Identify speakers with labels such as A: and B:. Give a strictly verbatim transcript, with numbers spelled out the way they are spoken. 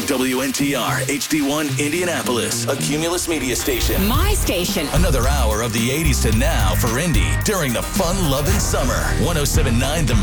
A: W N T R H D one Indianapolis, a Cumulus media station.
B: My station.
A: Another hour of the eighties to now for Indy during the fun-loving summer. one oh seven point nine The